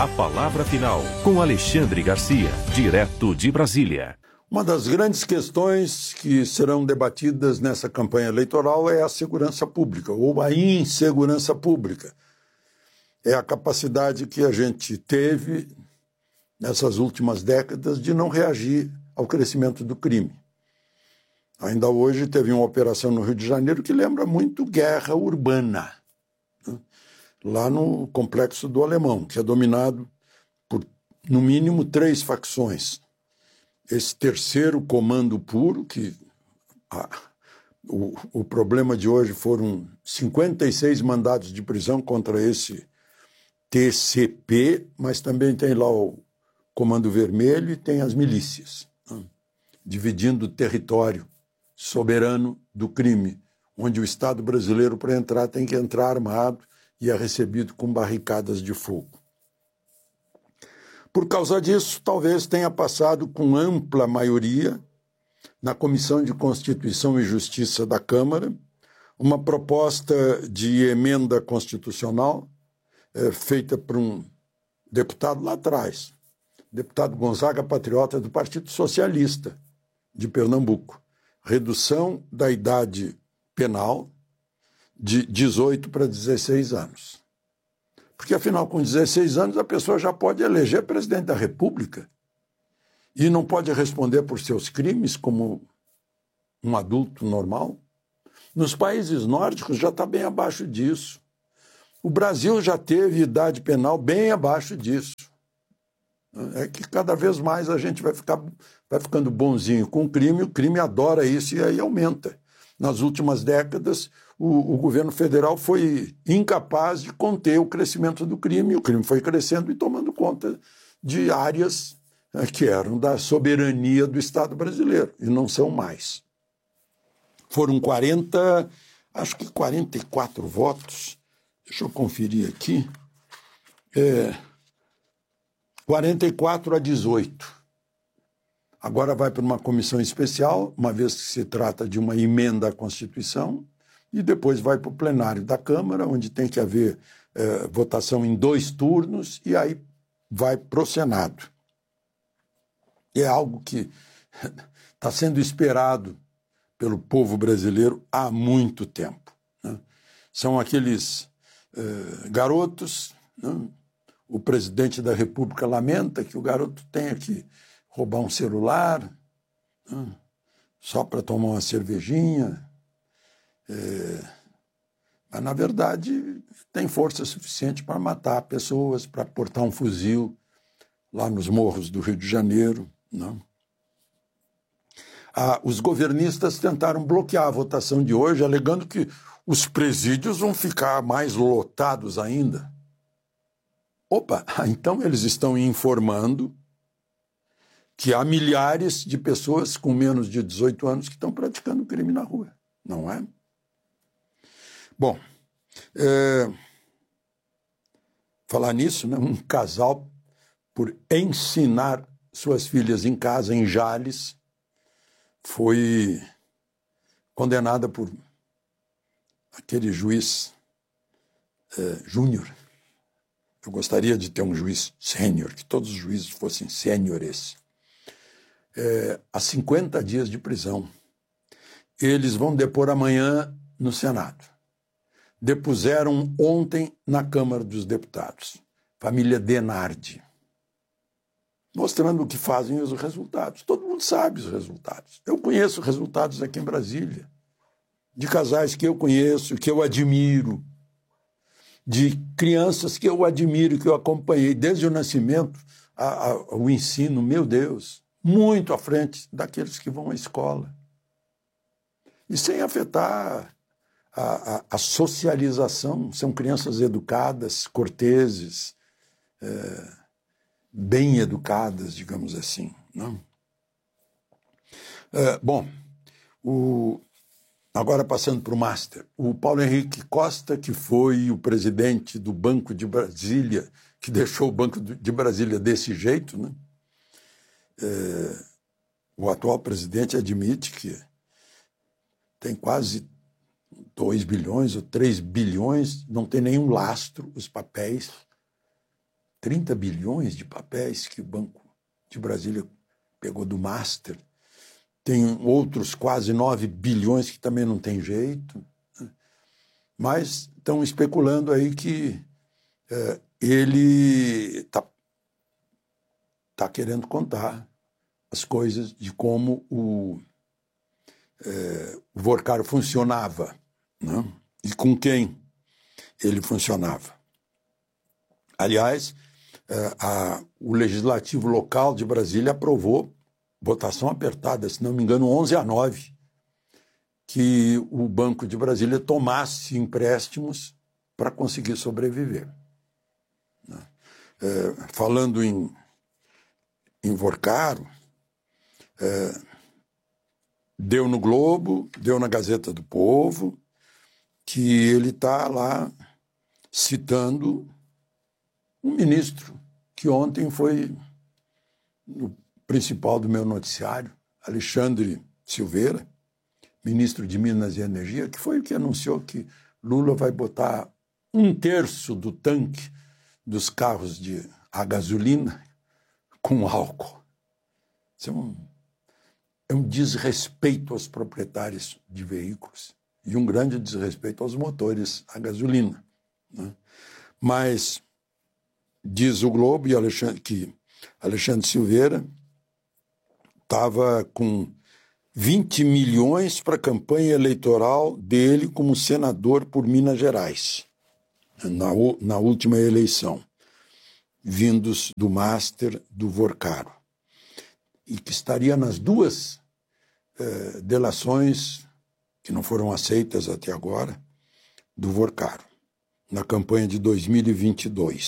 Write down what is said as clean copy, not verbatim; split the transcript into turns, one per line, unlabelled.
A palavra final, com Alexandre Garcia, direto de Brasília.
Uma das grandes questões que serão debatidas nessa campanha eleitoral é a segurança pública, ou a insegurança pública. É a capacidade que a gente teve nessas últimas décadas de não reagir ao crescimento do crime. Ainda hoje teve uma operação no Rio de Janeiro que lembra muito guerra urbana, né? Lá no Complexo do Alemão, que é dominado por, no mínimo, 3 facções. Esse terceiro comando puro, que o problema de hoje foram 56 mandados de prisão contra esse TCP, mas também tem lá o Comando Vermelho e tem as milícias, né? Dividindo o território soberano do crime, onde o Estado brasileiro, para entrar, tem que entrar armado e é recebido com barricadas de fogo. Por causa disso, talvez tenha passado com ampla maioria na Comissão de Constituição e Justiça da Câmara uma proposta de emenda constitucional feita por um deputado lá atrás, deputado Gonzaga Patriota, do Partido Socialista de Pernambuco. Redução da idade penal de 18 para 16 anos. Porque, afinal, com 16 anos, a pessoa já pode eleger presidente da República e não pode responder por seus crimes como um adulto normal. Nos países nórdicos já está bem abaixo disso. O Brasil já teve idade penal bem abaixo disso. É que cada vez mais a gente vai ficando bonzinho com o crime adora isso e aí aumenta. Nas últimas décadas, o governo federal foi incapaz de conter o crescimento do crime. O crime foi crescendo e tomando conta de áreas que eram da soberania do Estado brasileiro, e não são mais. Foram 44 votos. Deixa eu conferir aqui. 44 a 18. Agora vai para uma comissão especial, uma vez que se trata de uma emenda à Constituição, e depois vai para o plenário da Câmara, onde tem que haver votação em 2 turnos, e aí vai para o Senado. É algo que está sendo esperado pelo povo brasileiro há muito tempo, né? São aqueles garotos, né? O presidente da República lamenta que o garoto tenha que roubar um celular, né? Só para tomar uma cervejinha. Mas, na verdade, tem força suficiente para matar pessoas, para portar um fuzil lá nos morros do Rio de Janeiro, né? Os governistas tentaram bloquear a votação de hoje, alegando que os presídios vão ficar mais lotados ainda. Opa, então eles estão informando que há milhares de pessoas com menos de 18 anos que estão praticando crime na rua, não é? Bom, falar nisso, né? Um casal, por ensinar suas filhas em casa, em Jales, foi condenada por aquele juiz júnior. Eu gostaria de ter um juiz sênior, que todos os juízes fossem sêniores. A 50 dias de prisão. Eles vão depor amanhã no Senado. Depuseram ontem na Câmara dos Deputados. Família Denardi. Mostrando o que fazem e os resultados. Todo mundo sabe os resultados. Eu conheço resultados aqui em Brasília, de casais que eu conheço, que eu admiro, de crianças que eu admiro, que eu acompanhei desde o nascimento, o ensino, meu Deus, muito à frente daqueles que vão à escola. E sem afetar a socialização, são crianças educadas, corteses, bem educadas, digamos assim, não? Bom, agora passando para o Master, o Paulo Henrique Costa, que foi o presidente do Banco de Brasília, que deixou o Banco de Brasília desse jeito, né? O atual presidente admite que tem quase 2 bilhões ou 3 bilhões, não tem nenhum lastro, os papéis 30 bilhões de papéis que o Banco de Brasília pegou do Master. Tem outros quase 9 bilhões que também não tem jeito. Mas estão especulando aí que ele está querendo contar as coisas de como o Vorcaro funcionava, né? E com quem ele funcionava. Aliás, o Legislativo Local de Brasília aprovou, votação apertada, se não me engano, 11-9, que o Banco de Brasília tomasse empréstimos para conseguir sobreviver. Falando em Vorcaro, deu no Globo, deu na Gazeta do Povo, que ele está lá citando um ministro que ontem foi o principal do meu noticiário, Alexandre Silveira, ministro de Minas e Energia, que foi o que anunciou que Lula vai botar 1/3 do tanque dos carros a gasolina com álcool. Isso é um desrespeito aos proprietários de veículos e um grande desrespeito aos motores a gasolina, né? Mas diz o Globo que Alexandre Silveira estava com 20 milhões para a campanha eleitoral dele como senador por Minas Gerais, na última eleição, vindos do Master do Vorcaro, e que estaria nas duas delações que não foram aceitas até agora do Vorcaro, na campanha de 2022.